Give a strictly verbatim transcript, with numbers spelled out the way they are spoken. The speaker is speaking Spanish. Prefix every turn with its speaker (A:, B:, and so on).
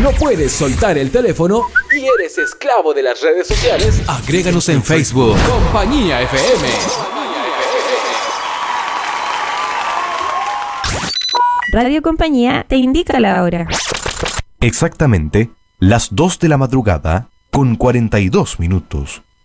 A: no puedes soltar el teléfono y eres esclavo de las redes sociales, agréganos en Facebook. Compañía F M.
B: Radio Compañía te indica la hora.
C: Exactamente las dos de la madrugada con cuarenta y dos minutos.